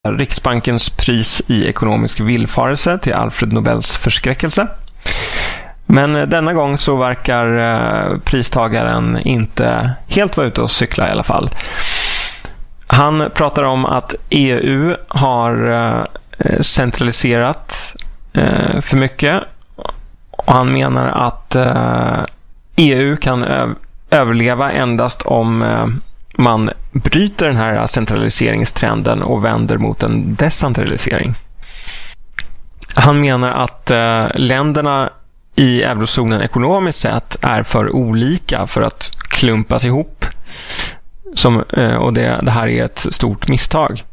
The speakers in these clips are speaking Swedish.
Riksbankens pris i ekonomisk villfarelse till Alfred Nobels förskräckelse. Men denna gång så verkar pristagaren inte helt vara ute och cykla i alla fall. Han pratar om att EU har centraliserat för mycket. Och han menar att EU kan överleva endast om man bryter den här centraliseringstrenden och vänder mot en decentralisering. Han menar att länderna i eurozonen ekonomiskt sett är för olika för att klumpas ihop. Och det här är ett stort misstag.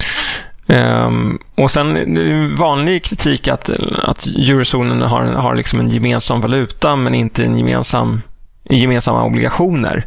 Och sen vanlig kritik att eurozonen har liksom en gemensam valuta men inte en gemensamma obligationer.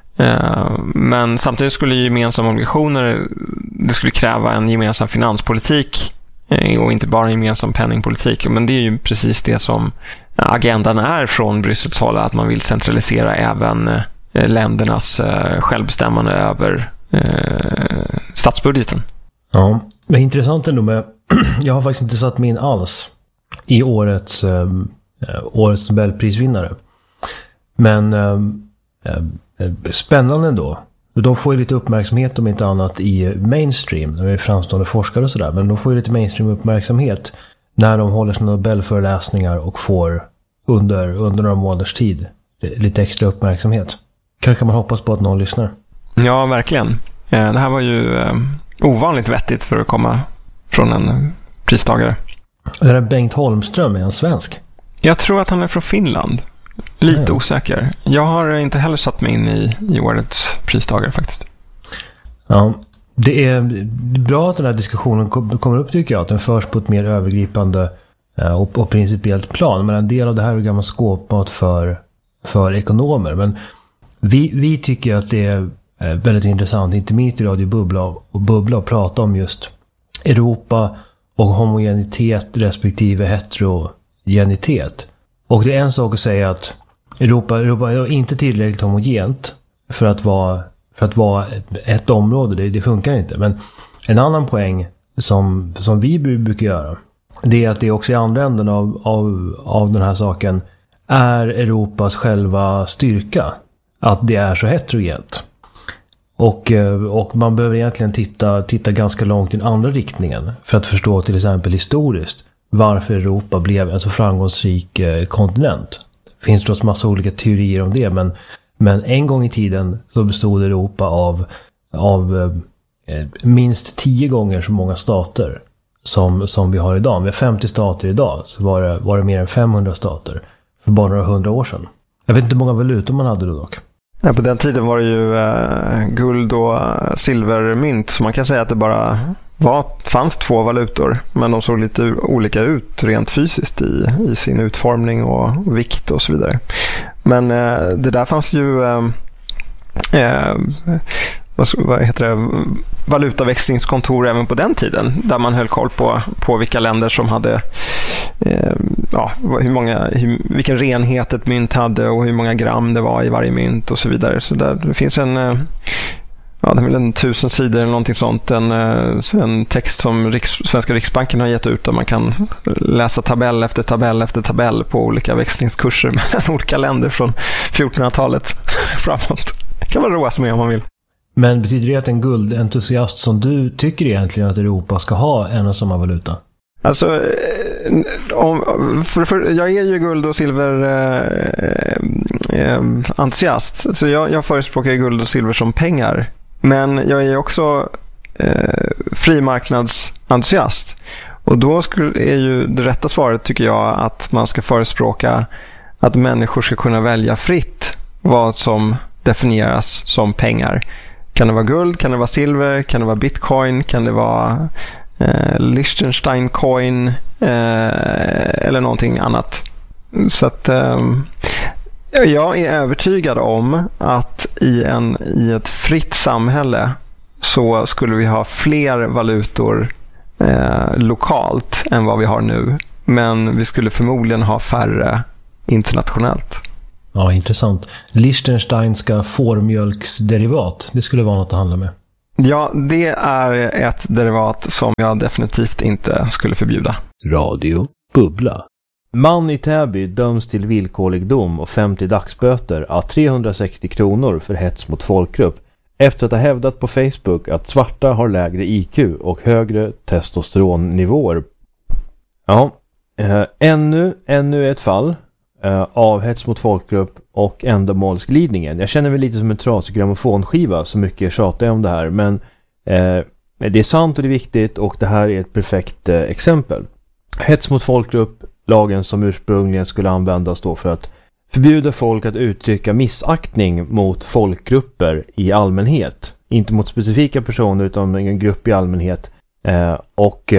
Men samtidigt skulle gemensamma obligationer, det skulle kräva en gemensam finanspolitik och inte bara en gemensam penningpolitik. Men det är ju precis det som agendan är från Bryssels håll, att man vill centralisera även ländernas självbestämmande över statsbudgeten. Ja, det är intressant ändå med jag har faktiskt inte satt mig in alls i årets Nobelprisvinnare. Men spännande ändå. De får ju lite uppmärksamhet om inte annat i mainstream. De är framstående forskare och sådär. Men de får ju lite mainstream-uppmärksamhet när de håller sina Nobelföreläsningar och får under några månaders tid lite extra uppmärksamhet. Kanske man hoppas på att någon lyssnar. Ja, verkligen. Det här var ju ovanligt vettigt för att komma från en pristagare. Det är Bengt Holmström, är han svensk? Jag tror att han är från Finland. Lite osäker. Jag har inte heller satt mig in i årets pristagare faktiskt. Ja, det är bra att den här diskussionen kommer upp, tycker jag. Att den förs på ett mer övergripande och principiellt plan. Men en del av det här är gammal skåpmat för ekonomer. Men vi tycker att det är väldigt intressant, inte minst i Radio Bubbla, och prata om just Europa och homogenitet respektive heterogenitet. Och det är en sak att säga att Europa är inte tillräckligt homogent för att vara ett område. Det funkar inte. Men en annan poäng som vi brukar göra, det är att det också i andra änden av den här saken är Europas själva styrka. Att det är så heterogent. Och man behöver egentligen titta ganska långt i den andra riktningen för att förstå till exempel historiskt varför Europa blev en så framgångsrik kontinent. Det finns förstås massa olika teorier om det, men en gång i tiden så bestod Europa av minst 10 gånger så många stater som vi har idag. Om vi har 50 stater idag så var det mer än 500 stater för bara några 100 år sedan. Jag vet inte hur många valutor man hade då dock. Ja, på den tiden var det ju guld och silvermynt, så man kan säga att det bara fanns 2 valutor, men de såg lite olika ut rent fysiskt i sin utformning och vikt och så vidare. Men det där fanns ju vad heter det, valutaväxlingskontor även på den tiden, där man höll koll på vilka länder som hade vilken renhet ett mynt hade och hur många gram det var i varje mynt och så vidare. Så där det finns det är väl 1000 sidor eller någonting sånt, en text som Svenska Riksbanken har gett ut, där man kan läsa tabell efter tabell efter tabell på olika växlingskurser mellan olika länder från 1400-talet framåt. Det kan man roa sig med om man vill. Men betyder det att en guldentusiast som du tycker egentligen att Europa ska ha en och samma valuta? Alltså, jag är ju guld- och silverentusiast. Så jag förespråkar guld och silver som pengar. Men jag är också frimarknadsentusiast. Och då är ju det rätta svaret, tycker jag, att man ska förespråka att människor ska kunna välja fritt vad som definieras som pengar. Kan det vara guld, kan det vara silver, kan det vara bitcoin, kan det vara Liechtenstein coin eller någonting annat. Så att jag är övertygad om att i ett fritt samhälle så skulle vi ha fler valutor lokalt än vad vi har nu. Men vi skulle förmodligen ha färre internationellt. Ja, intressant. Liechtensteinska fårmjölksderivat, det skulle vara något att handla med. Ja, det är ett derivat som jag definitivt inte skulle förbjuda. Radio Bubbla. Man i Täby döms till villkorlig dom och 50 dagsböter av 360 kronor för hets mot folkgrupp efter att ha hävdat på Facebook att svarta har lägre IQ och högre testosteronnivåer. Ja, ännu ett fall av hets mot folkgrupp och ändamålsglidningen. Jag känner mig lite som en trasig grammofonskiva, så mycket tjatar jag om det här, men det är sant och det är viktigt, och det här är ett perfekt exempel. Hets mot folkgrupp, lagen som ursprungligen skulle användas då för att förbjuda folk att uttrycka missaktning mot folkgrupper i allmänhet. Inte mot specifika personer utan en grupp i allmänhet. Och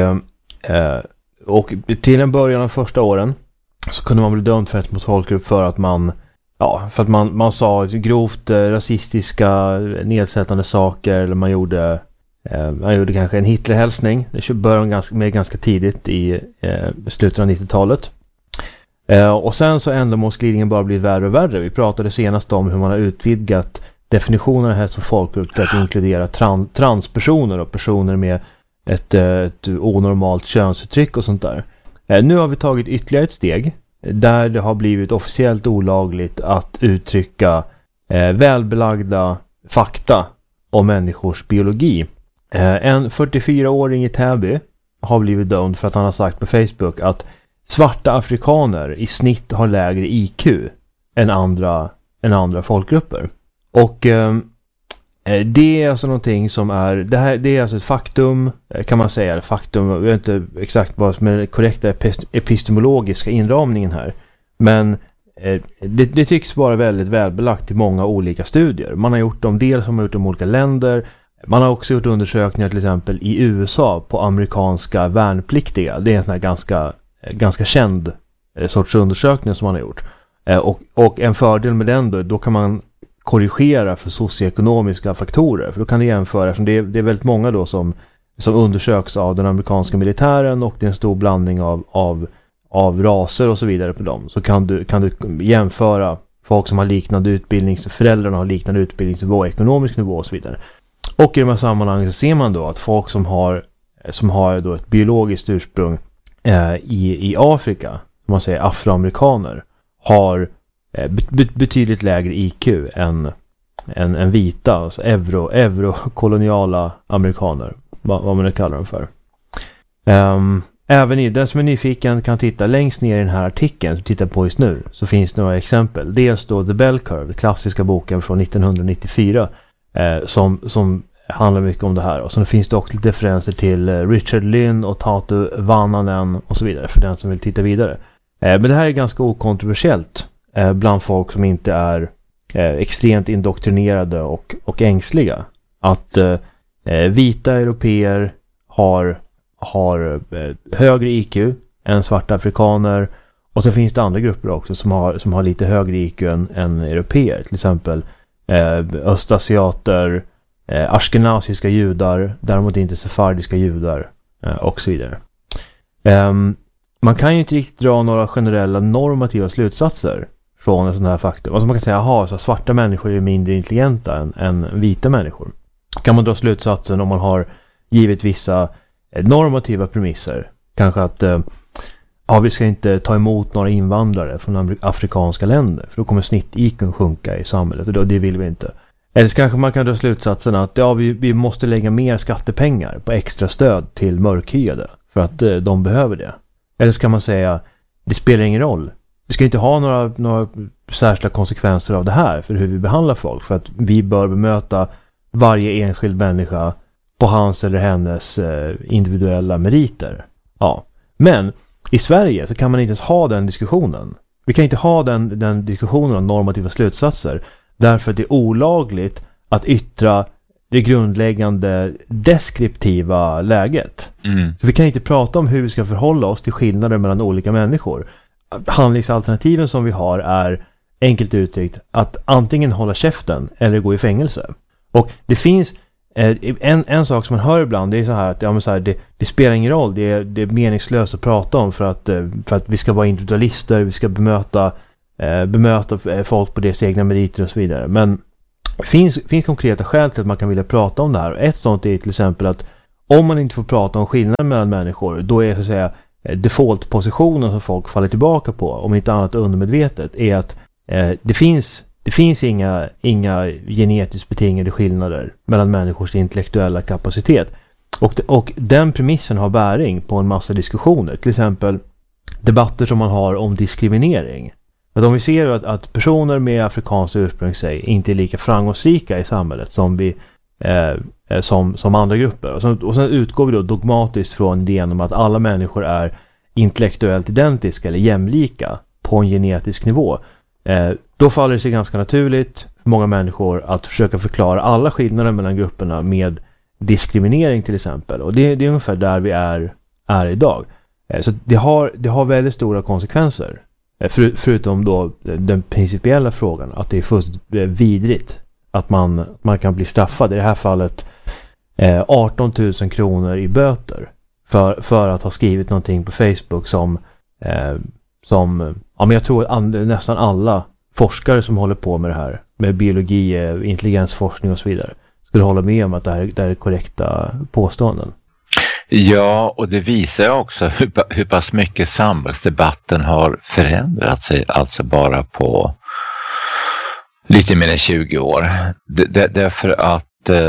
till en början av första åren så kunde man bli dömd för hets mot folkgrupp för att man sa grovt rasistiska, nedsättande saker, eller man gjorde kanske en Hitlerhälsning. Det började ganska tidigt i slutet av 90-talet. Och sen så ändamålsglidningen bara blir värre och värre. Vi pratade senast om hur man har utvidgat definitionen av hets mot folkgrupp till att inkludera transpersoner och personer med ett onormalt könsuttryck och sånt där. Nu har vi tagit ytterligare ett steg där det har blivit officiellt olagligt att uttrycka välbelagda fakta om människors biologi. En 44-åring i Täby har blivit dömd för att han har sagt på Facebook att svarta afrikaner i snitt har lägre IQ än andra folkgrupper. Och det är alltså någonting som det är alltså ett faktum, kan man säga, faktum, jag vet inte exakt vad som är den korrekta epistemologiska inramningen här, men det tycks vara väldigt välbelagt i många olika studier. Man har gjort dem, dels har man gjort dem i olika länder. Man har också gjort undersökningar till exempel i USA på amerikanska värnpliktiga. Det är en sån här ganska känd sorts undersökning som man har gjort. Och en fördel med den då kan man korrigera för socioekonomiska faktorer. För då kan det jämföra, det är väldigt många då som undersöks av den amerikanska militären, och det är en stor blandning av raser och så vidare på dem. Så kan du jämföra folk som har liknande föräldrarna har liknande utbildningsnivå, ekonomisk nivå och så vidare. Och i de här sammanhangen så ser man då att folk som har då ett biologiskt ursprung i Afrika, som man säger afroamerikaner, har betydligt lägre IQ än vita, alltså eurokoloniala amerikaner, vad man nu kallar dem för. Även den som är nyfiken kan titta längst ner i den här artikeln som tittar på just nu, så finns det några exempel. Dels då The Bell Curve, den klassiska boken från 1994, som handlar mycket om det här. Och så finns det också lite referenser till Richard Lynn och Tatu Vannanen och så vidare, för den som vill titta vidare. Men det här är ganska okontroversiellt bland folk som inte är extremt indoktrinerade och ängsliga. Att vita europeer har högre IQ än svarta afrikaner, och så finns det andra grupper också som har lite högre IQ än europeer, till exempel östasiater, ashkenaziska judar, däremot inte sefardiska judar och så vidare. Man kan ju inte riktigt dra några generella normativa slutsatser från en sån här faktum. Alltså man kan säga så svarta människor är mindre intelligenta än vita människor. Kan man dra slutsatsen om man har givet vissa normativa premisser, kanske att vi ska inte ta emot några invandrare från afrikanska länder, för då kommer snitt-IQ:n sjunka i samhället, och det vill vi inte. Eller så kanske man kan dra slutsatsen att vi måste lägga mer skattepengar på extra stöd till mörkhyade för att de behöver det. Eller så kan man säga, det spelar ingen roll. Vi ska inte ha några särskilda konsekvenser av det här för hur vi behandlar folk, för att vi bör bemöta varje enskild människa på hans eller hennes individuella meriter. Ja. Men i Sverige så kan man inte ens ha den diskussionen. Vi kan inte ha den diskussionen om normativa slutsatser, därför att det är olagligt att yttra det grundläggande deskriptiva läget. Så vi kan inte prata om hur vi ska förhålla oss till skillnader mellan olika människor. Handlingsalternativen som vi har är, enkelt uttryckt, att antingen hålla käften eller gå i fängelse. Och det finns en sak som man hör ibland, det är så här att det spelar ingen roll, det är meningslöst att prata om för att vi ska vara individualister, vi ska bemöta folk på deras egna meriter och så vidare. Men finns konkreta skäl till att man kan vilja prata om det här. Ett sånt är till exempel att om man inte får prata om skillnaden mellan människor, då är så att säga default-positionen som folk faller tillbaka på, om inte annat undermedvetet, är att det finns inga genetiskt betingade skillnader mellan människors intellektuella kapacitet. Och den premissen har bäring på en massa diskussioner. Till exempel debatter som man har om diskriminering. Att om vi ser att personer med afrikanskt ursprung inte är lika framgångsrika i samhället som andra grupper. Och sen utgår vi då dogmatiskt från idén om att alla människor är intellektuellt identiska eller jämlika på en genetisk nivå. Då faller det sig ganska naturligt för många människor att försöka förklara alla skillnader mellan grupperna med diskriminering till exempel. Och det är ungefär där vi är idag. Så det har väldigt stora konsekvenser. Förutom då den principiella frågan att det är först vidrigt att man kan bli straffad. I det här fallet 18 000 kronor i böter för att ha skrivit någonting på Facebook som men jag tror att nästan alla forskare som håller på med det här, med biologi, intelligensforskning och så vidare, skulle hålla med om att det här är korrekta påståenden. Ja, och det visar också hur pass mycket samhällsdebatten har förändrat sig, alltså bara på lite mer än 20 år. Därför att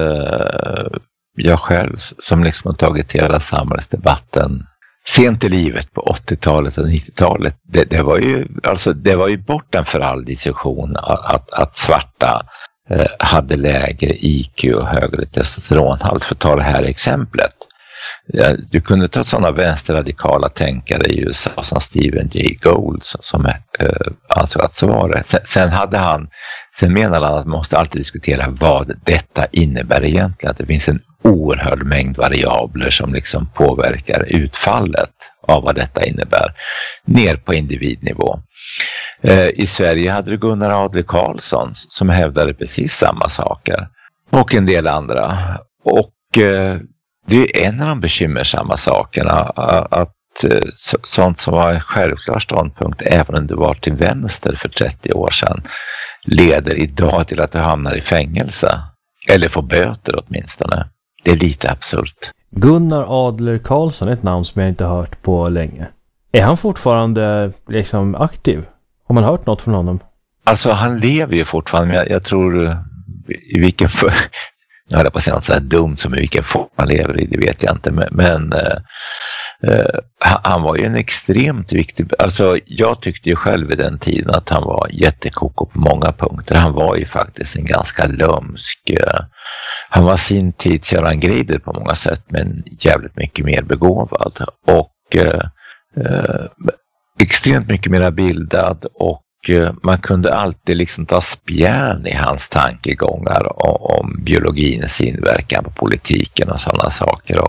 jag själv som liksom har tagit hela samhällsdebatten sent i livet på 80-talet och 90-talet, det var ju bortom för all diskussion att svarta hade lägre IQ och högre testosteronhalt, för att ta det här exemplet. Du kunde ta sådana vänsterradikala tänkare i USA som Stephen Jay Gould som ansåg att så var det. Sen menade han att man måste alltid diskutera vad detta innebär egentligen. Att det finns en oerhörd mängd variabler som liksom påverkar utfallet av vad detta innebär ner på individnivå. I Sverige hade du Gunnar Adler-Karlsson som hävdade precis samma saker och en del andra. Och det är en av de bekymmersamma sakerna att sånt som var en självklar ståndpunkt även om det var till vänster för 30 år sedan leder idag till att du hamnar i fängelse eller får böter åtminstone. Det är lite absurt. Gunnar Adler-Karlsson är ett namn som jag inte hört på länge. Är han fortfarande liksom aktiv? Har man hört något från honom? Alltså han lever ju fortfarande, men jag tror i vilken jag hade på att säga något så här dumt som i vilken form man lever i, det vet jag inte. Men han var ju en extremt viktig... Alltså jag tyckte ju själv i den tiden att han var jättekoko på många punkter. Han var ju faktiskt en ganska lömsk... Han var sin tids Göran Greider på många sätt, men jävligt mycket mer begåvad. Och extremt mycket mer bildad och man kunde alltid liksom ta spjärn i hans tankegångar om biologins inverkan på politiken och sådana saker.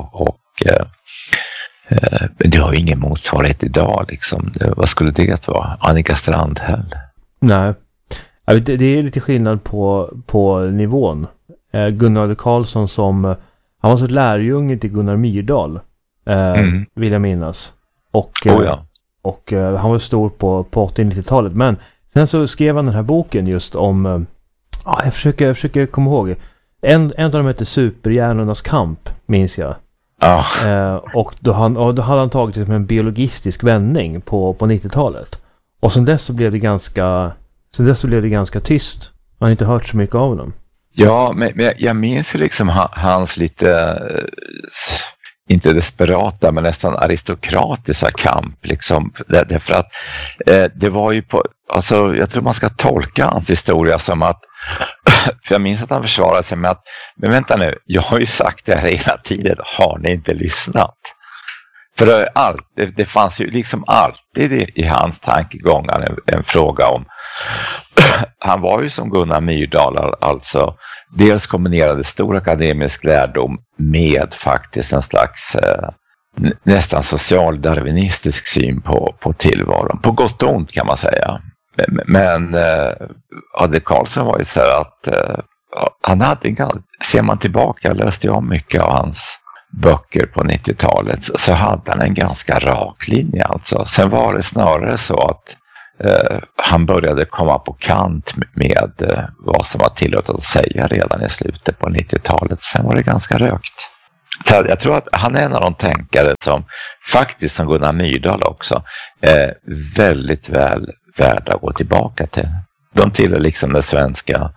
Det har ju ingen motsvarighet idag liksom. Vad skulle det vara? Annika Strandhäll? Nej, det är lite skillnad på nivån. Gunnar Karlsson han var så lärjunge till Gunnar Myrdal vill jag minnas. Och Och han var stor på 80-90-talet. Men sen så skrev han den här boken just om... jag försöker komma ihåg. En av dem heter Superhjärnornas kamp, minns jag. Och då hade han tagit det som en biologistisk vändning på 90-talet. Och sen dess så blev det ganska tyst. Man har inte hört så mycket av honom. Ja, men jag minns liksom hans lite... inte desperata men nästan aristokratiska kamp liksom, därför att det var ju på, alltså jag tror man ska tolka hans historia som att för jag minns att han försvarade sig med att men vänta nu, jag har ju sagt det här hela tiden, har ni inte lyssnat? För det fanns ju liksom alltid i hans tankegångar en fråga om han var ju som Gunnar Myrdal, alltså dels kombinerade stor akademisk lärdom med faktiskt en slags nästan socialdarwinistisk syn på tillvaron. På gott och ont kan man säga. Men Adler Karlsson var ju så här att han hade, ser man tillbaka, läste jag mycket av hans böcker på 90-talet, så hade han en ganska rak linje alltså. Sen var det snarare så att han började komma på kant med vad som var tillåtet att säga redan i slutet på 90-talet. Sen var det ganska rökt. Så jag tror att han är en av de tänkare som faktiskt, som Gunnar Myrdal också, är väldigt väl värda att gå tillbaka till. De tillhör liksom det svenska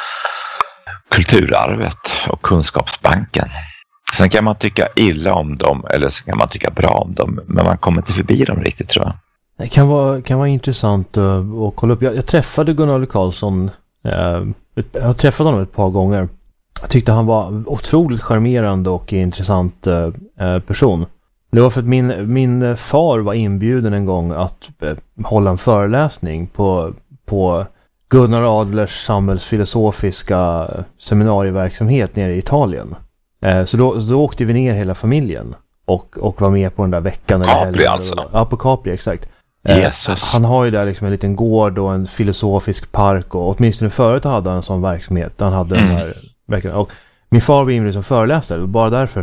kulturarvet och kunskapsbanken. Sen kan man tycka illa om dem, eller så kan man tycka bra om dem, men man kommer inte förbi dem riktigt, tror jag. Det kan vara intressant att kolla upp. Jag träffade Gunnar Adler Karlsson. Jag har träffat honom ett par gånger. Jag tyckte han var otroligt charmerande och intressant person. Det var för att min far var inbjuden en gång att hålla en föreläsning på Gunnar Adlers samhällsfilosofiska seminarieverksamhet nere i Italien. Så då åkte vi ner hela familjen och var med på den där veckan. Capri alltså? Ja, på Capri, exakt. Han har ju där liksom en liten gård och en filosofisk park, och åtminstone förut hade han en sån verksamhet. Han hade den här verkligen. Och min far var inbjuden som föreläsare, och bara därför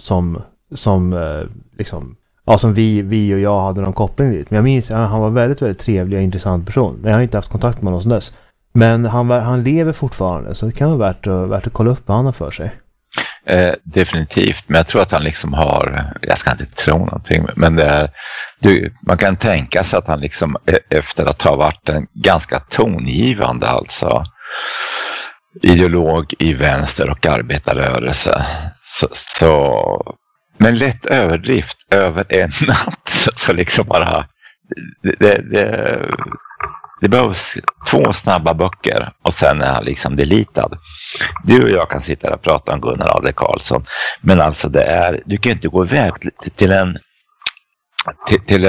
som vi och jag hade någon koppling dit. Men jag minns att han var väldigt, väldigt trevlig och intressant person. Men jag har inte haft kontakt med honom sedan dess. Men han lever fortfarande, så det kan vara värt att kolla upp vad han har för sig. Definitivt, men jag tror att han liksom har, jag ska inte tro någonting, men man kan tänka sig att han liksom efter att ha varit en ganska tongivande alltså ideolog i vänster- och arbetarrörelse, så men lätt överdrift över en natt, så liksom bara det behövs 2 snabba böcker och sen är han liksom deletad. Du och jag kan sitta där och prata om Gunnar Adler Karlsson, men alltså du kan inte gå iväg till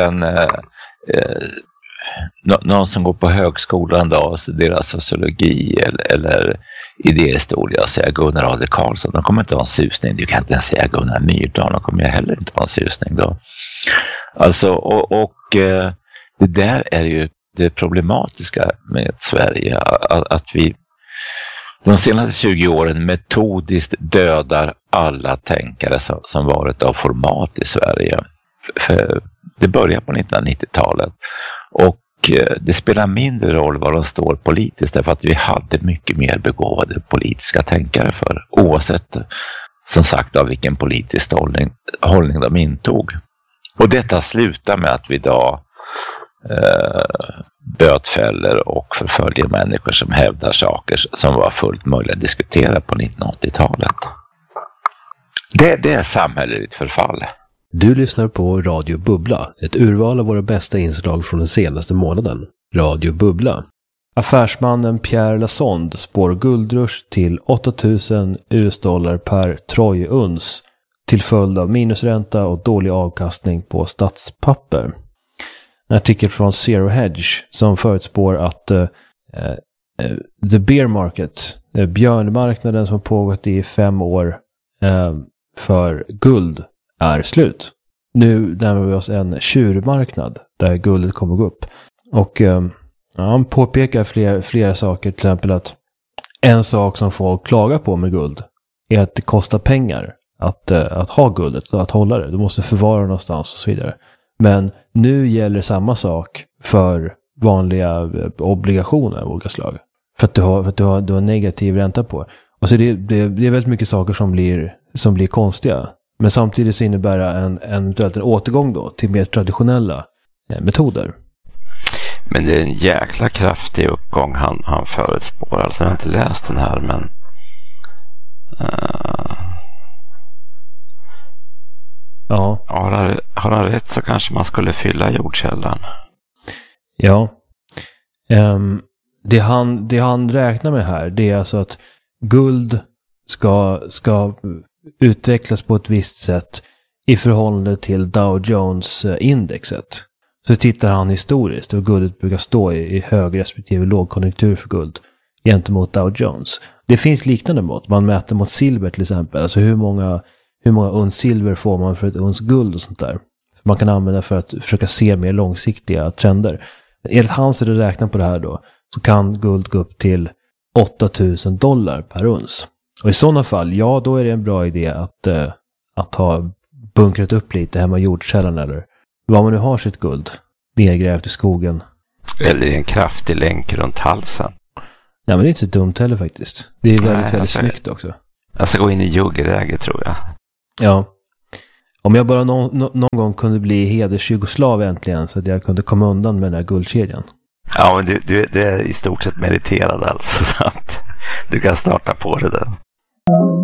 någon som går på högskolan då och studerar sociologi eller idéhistoria och säga Gunnar Adler Karlsson. De kommer inte ha en susning. Du kan inte ens säga Gunnar Myrdal. De kommer heller inte ha en susning då. Alltså, och det där är ju det problematiska med Sverige, att vi de senaste 20 åren metodiskt dödar alla tänkare som varit av format i Sverige. För det börjar på 1990-talet, och det spelar mindre roll var de står politiskt, därför att vi hade mycket mer begåvade politiska tänkare för, oavsett som sagt av vilken politisk hållning de intog. Och detta slutar med att vi idag bötfäller och förföljer människor som hävdar saker som var fullt möjliga att diskutera på 1980-talet. Det är samhälleligt förfall. Du lyssnar på Radio Bubbla, ett urval av våra bästa inslag från den senaste månaden. Radio Bubbla. Affärsmannen Pierre Lassonde spår guldrush till 8,000 US-dollar per troj-uns till följd av minusränta och dålig avkastning på statspapper. En artikel från Zero Hedge som förutspår att the bear market, björnmarknaden som pågått i 5 år för guld, är slut. Nu närmar vi oss en tjurmarknad där guldet kommer gå upp. Och han påpekar flera saker, till exempel att en sak som folk klagar på med guld är att det kostar pengar att ha guldet och att hålla det. Du måste förvara det någonstans och så vidare. Men nu gäller samma sak för vanliga obligationer av olika slag. För att du har negativ ränta på. Och så det är väldigt mycket saker som blir konstiga. Men samtidigt så innebär det eventuellt en återgång då till mer traditionella metoder. Men det är en jäkla kraftig uppgång han förutspår. Alltså jag har inte läst den här, men ja. Har han rätt så kanske man skulle fylla jordkällan. Ja. Det han räknar med här, det är alltså att guld ska utvecklas på ett visst sätt i förhållande till Dow Jones-indexet. Så tittar han historiskt och guldet brukar stå i hög respektive lågkonjunktur för guld gentemot Dow Jones. Det finns liknande mått. Man mäter mot silver till exempel. Alltså hur många uns silver får man för ett uns guld och sånt där. Så man kan använda för att försöka se mer långsiktiga trender. Enligt hans räknar på det här då, så kan guld gå upp till 8,000 dollar per uns. Och i sådana fall, ja, då är det en bra idé att ha bunkrat upp lite hemma i jordkällan eller vad man nu har sitt guld nedgrävt i skogen Eller en kraftig länk runt halsen. Ja, men det är inte så dumt heller faktiskt. Det är väldigt snyggt också. Jag ska gå in i juggeläge tror jag. Ja. Om jag bara någon gång kunde bli hedersjugoslav äntligen så att jag kunde komma undan med den där guldkedjan. Ja, men du är i stort sett meriterad alltså. Så att du kan starta på det där.